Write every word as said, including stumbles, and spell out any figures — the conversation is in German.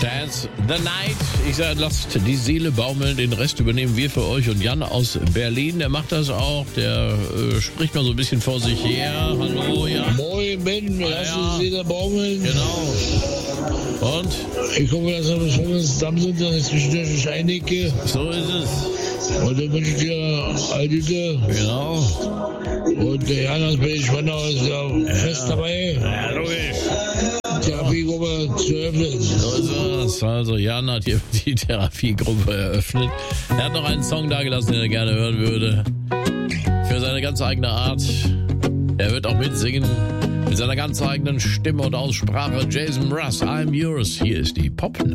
Dance the Night. Ich sage, lasst die Seele baumeln, den Rest übernehmen wir für euch. Und Jan aus Berlin, der macht das auch, der äh, spricht mal so ein bisschen vor sich her. Hallo, Jan. Moin, Ben, lass ja. die Seele baumeln. Genau. Und? Ich hoffe, dass wir bis vorne zusammen sind, dass ich zwischendurch nicht einnecke. So ist es. Und dann wünsche ich dir all Gute. Genau. Und der Jan aus Berlin-Spandau ist ja, ja fest dabei. Ja, logisch. Therapiegruppe zu öffnen. So ist es. Also Jan hat hier die Therapiegruppe eröffnet. Er hat noch einen Song dagelassen, den er gerne hören würde. Für seine ganz eigene Art. Er wird auch mitsingen. Mit seiner ganz eigenen Stimme und Aussprache. Jason Mraz, I'm Yours. Hier ist die Pop